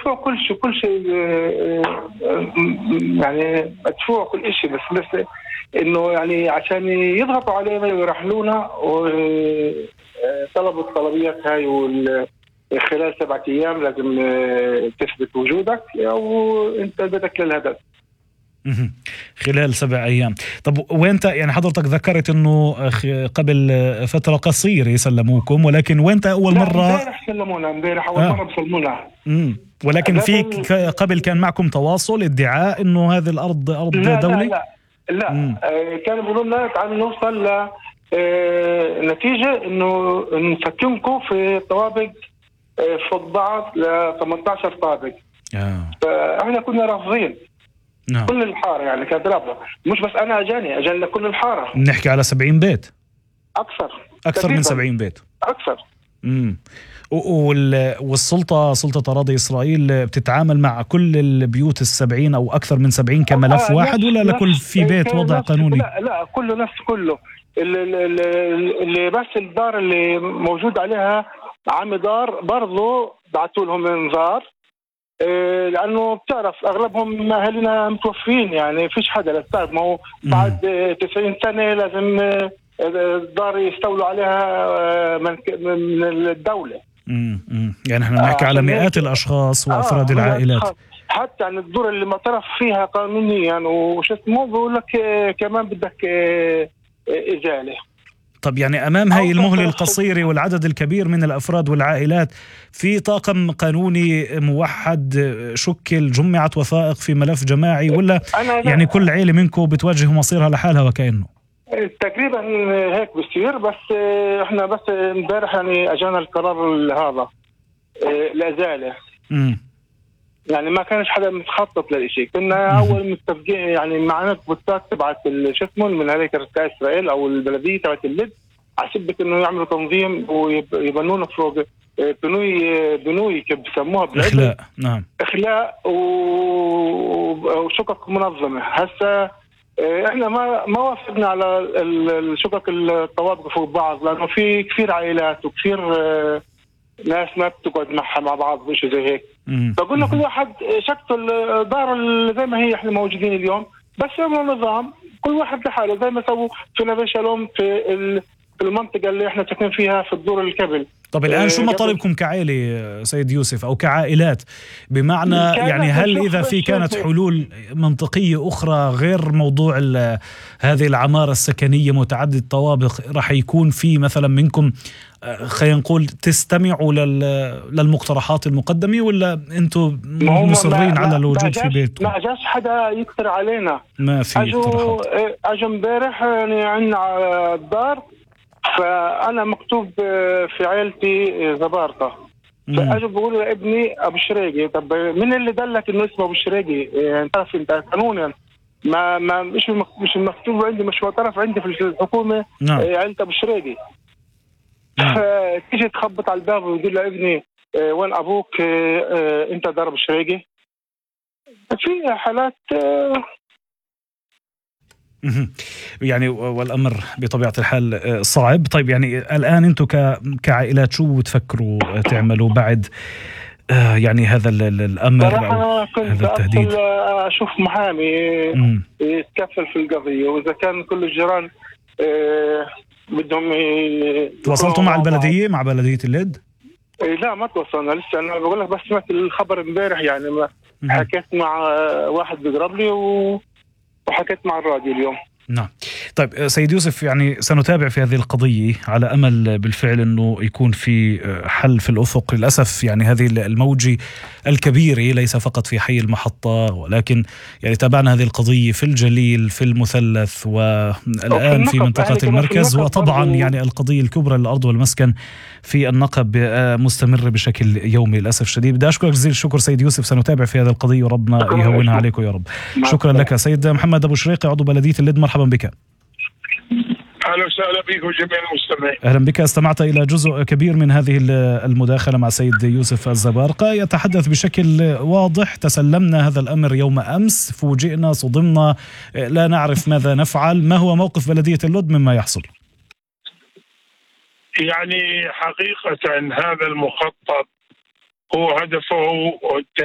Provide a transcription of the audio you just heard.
مدفوع كل شيء، يعني مدفوع كل شيء، بس إنه يعني عشان يضغطوا علينا ويرحلونا، وطلبوا الطلبيات هاي خلال 7 أيام لازم تثبت وجودك أو أنت بدك للهدف. خلال 7 أيام. طب وين يعني حضرتك ذكرت انه قبل فترة قصيرة سلموكم، ولكن وين اول مرة؟ امبارح سلمونا، امبارح اول مرة بسلمونا. ولكن في قبل كان معكم تواصل ادعاء انه هذه الارض ارض دولة؟ لا. كانوا بيقولوا لنا تعالوا نوصل ل نتيجة انه نسكنكم في طوابق فضعت ل 18 طابق. فاحنا كنا رافضين. نعم. كل الحارة يعني كانت رافضة، مش بس انا اجاني كل الحارة. نحكي على 70 بيت؟ اكثر من 70 بيت اكثر. سلطة أراضي إسرائيل بتتعامل مع كل البيوت 70 أو أكثر من 70 كملف واحد، ولا لكل في بيت وضع قانوني؟ لا كله اللي بس الدار اللي موجود عليها عمدار برضو بعتوا لهم انذار، لأنه بتعرف أغلبهم أهلنا متوفين، يعني فيش حدا للتعب، ما هو بعد 90 سنة لازم الدار يستولوا عليها من الدولة. يعني احنا بنحكي على مئات الأشخاص وأفراد العائلات. حتى عن الدور اللي معترف فيها قانونيا وش اسمه بيقول لك كمان بدك إزالة. طب يعني أمام هاي المهلة القصيرة والعدد الكبير من الأفراد والعائلات، في طاقم قانوني موحد شكل، جمعت وثائق في ملف جماعي، ولا يعني كل عائلة منكم بتواجه مصيرها لحالها وكأنه؟ تقريبا هيك بصير، بس احنا بس امبارح يعني اجانا القرار هذا الازاله. يعني ما كانش حدا متخطط للشيء، كنا اول متفقين يعني معنا البوستات تبعت شو اسمه من هيئه ركاب اسرائيل او البلديه تبعت اللد، على سبه انه يعملوا تنظيم ويبنونا فوق بنوي كيف بسموها اخلاء. نعم، اخلاء وشقق منظمه. هسه احنا ما وافقنا على الشقق الطوابق فوق بعض، لانه في كثير عائلات وكثير ناس ما بتقعد معها مع بعض وشيء زي هيك. فقلنا كل واحد شقته الدار زي ما هي احنا موجودين اليوم، بس يعملوا نظام كل واحد لحاله زي ما سووا في نبي شالوم في المنطقه اللي احنا ساكنين فيها في الدور الكبل. طب الآن شو مطالبكم كعائلة سيد يوسف أو كعائلات؟ بمعنى يعني هل إذا في كانت حلول منطقية أخرى غير موضوع هذه العمارة السكنية متعدد الطوابق، رح يكون في مثلا منكم خلينا نقول تستمعوا للمقترحات المقدمة، ولا أنتم مصرين على الوجود في بيتكم؟ ما جاش حدا يقترح علينا، ما في اقتراحات. أجوا امبارح يعني عندنا الدار، فأنا مكتوب في عائلتي زبارقة، فأجوا بيقولوا لابني أبو شريقي. طب من اللي دلك إنه اسمه أبو شريقي؟ يعني تعرف أنت قانونا ما مش المكتوب عندي، مش معترف عندي في الحكومة. عائلة أبو شريقي. تيجي تخبط على الباب ويقول لابني وين أبوك؟ أنت دار أبو شريقي. في حالات يعني والأمر بطبيعة الحال صعب. طيب يعني الآن أنتم كعائلات شو بتفكروا تعملوا بعد يعني هذا الأمر أو هذا التهديد؟ أشوف محامي يتكفل في القضية، وإذا كان كل الجيران بدهم تواصلتوا مع البلدية، مع بلدية اللد؟ لا ما توصلنا لسه. أنا بقول لك بس سمعت الخبر امبارح، يعني حكيت مع واحد بيقرب لي وحكيت مع الراديو اليوم. نعم. طيب سيد يوسف، يعني سنتابع في هذه القضية على أمل بالفعل أنه يكون في حل في الأفق. للأسف يعني هذه الموجة الكبيرة ليس فقط في حي المحطة، ولكن يعني تابعنا هذه القضية في الجليل، في المثلث، والآن في منطقة المركز، وطبعا يعني القضية الكبرى للأرض والمسكن في النقب مستمرة بشكل يومي للأسف الشديد. بدي أشكرك جزيل الشكر سيد يوسف، سنتابع في هذه القضية وربنا يهونها عليكم يا رب. شكرا لك. سيد محمد أبو شريقي عضو بلدية اللد، مرحبا بك. أهلا وسهلا بكم جميع المستمعين. أهلا بك. استمعت إلى جزء كبير من هذه المداخلة مع سيد يوسف الزبارقة، يتحدث بشكل واضح: تسلمنا هذا الأمر يوم أمس، فوجئنا، صدمنا، لا نعرف ماذا نفعل. ما هو موقف بلدية اللد مما يحصل؟ يعني حقيقة هذا المخطط هو هدفه